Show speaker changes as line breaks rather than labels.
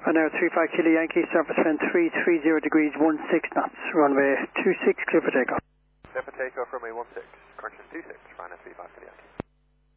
Ryanair 35 Kilo Yankee, surface wind 330 degrees, 16 knots, runway 26, clear for takeoff.
Clear for takeoff, runway 16, correction 26, Ryanair 35 Kilo Yankee.